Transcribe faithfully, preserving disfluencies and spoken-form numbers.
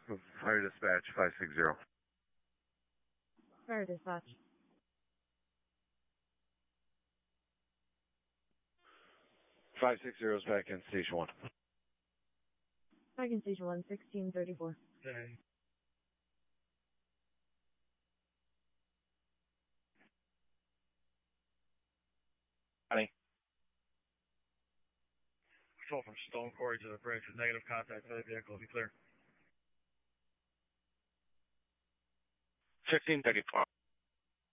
Fire dispatch, five six zero. Fire dispatch. five six zero is back in station one. Back in station one, sixteen thirty-four. Okay. Honey. Control from Stone Quarry to the bridge with negative contact for the vehicle. Be clear. fifteen thirty-four.